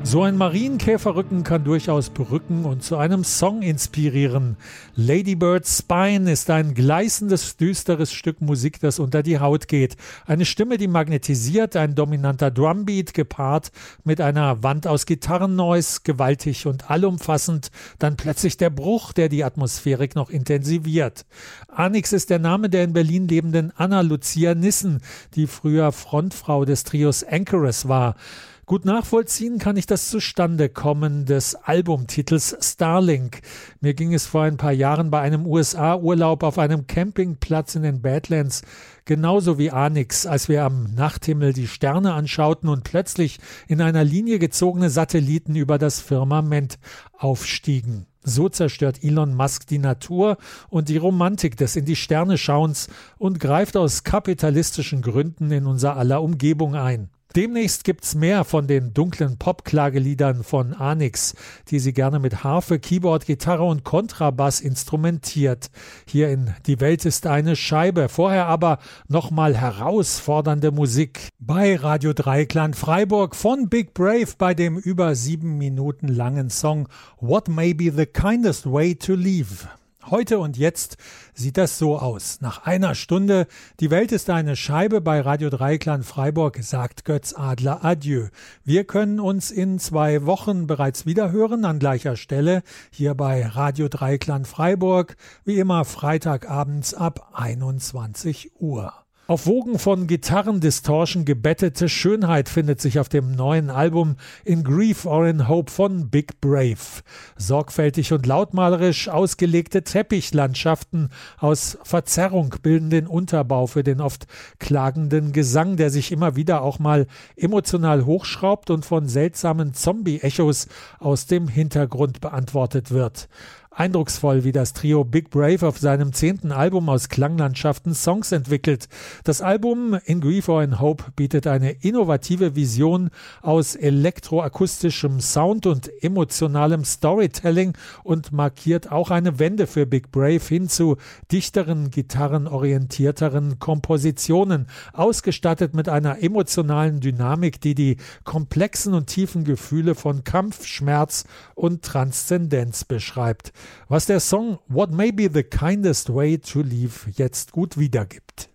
So ein Marienkäferrücken kann durchaus berücken und zu einem Song inspirieren. Lady Bird's Spine ist ein gleißendes, düsteres Stück Musik, das unter die Haut geht. Eine Stimme, die magnetisiert, ein dominanter Drumbeat gepaart mit einer Wand aus Gitarrennoise, gewaltig und allumfassend. Dann plötzlich der Bruch, der die Atmosphärik noch intensiviert. Anix ist der Name der in Berlin lebenden Anna Lucia Nissen, die früher Frontfrau des Trios Anchoress war. Gut nachvollziehen kann ich das Zustandekommen des Albumtitels Starlink. Mir ging es vor ein paar Jahren bei einem USA-Urlaub auf einem Campingplatz in den Badlands genauso wie Anix, als wir am Nachthimmel die Sterne anschauten und plötzlich in einer Linie gezogene Satelliten über das Firmament aufstiegen. So zerstört Elon Musk die Natur und die Romantik des in die Sterne schauens und greift aus kapitalistischen Gründen in unser aller Umgebung ein. Demnächst gibt's mehr von den dunklen Pop-Klageliedern von Anix, die sie gerne mit Harfe, Keyboard, Gitarre und Kontrabass instrumentiert. Hier in Die Welt ist eine Scheibe, vorher aber nochmal herausfordernde Musik. Bei Radio Dreieckland Freiburg von Big Brave bei dem über 7 Minuten langen Song What May Be the Kindest Way to Leave. Heute und jetzt sieht das so aus. Nach einer Stunde, die Welt ist eine Scheibe bei Radio Dreieckland Freiburg, sagt Götz Adler Adieu. Wir können uns in 2 Wochen bereits wieder hören an gleicher Stelle, hier bei Radio Dreieckland Freiburg, wie immer Freitagabends ab 21 Uhr. Auf Wogen von Gitarrendistortion gebettete Schönheit findet sich auf dem neuen Album In Grief or in Hope von Big Brave. Sorgfältig und lautmalerisch ausgelegte Teppichlandschaften aus Verzerrung bilden den Unterbau für den oft klagenden Gesang, der sich immer wieder auch mal emotional hochschraubt und von seltsamen Zombie-Echos aus dem Hintergrund beantwortet wird. Eindrucksvoll, wie das Trio Big Brave auf seinem 10. Album aus Klanglandschaften Songs entwickelt. Das Album In Grief or in Hope bietet eine innovative Vision aus elektroakustischem Sound und emotionalem Storytelling und markiert auch eine Wende für Big Brave hin zu dichteren, gitarrenorientierteren Kompositionen, ausgestattet mit einer emotionalen Dynamik, die die komplexen und tiefen Gefühle von Kampf, Schmerz und Transzendenz beschreibt. Was der Song What May Be the Kindest Way to Leave jetzt gut wiedergibt.